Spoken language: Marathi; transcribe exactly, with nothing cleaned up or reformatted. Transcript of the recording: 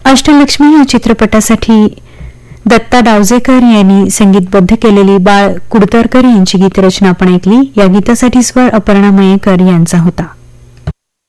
अष्टलक्ष्मी या चित्रपटासाठी दत्ता डावजेकर यांनी संगीतबद्ध केलेली बाळ कुडतरकर यांची गीतरचना आपण ऐकली. या गीतासाठी स्वर अपर्णा मयेकर यांचा होता.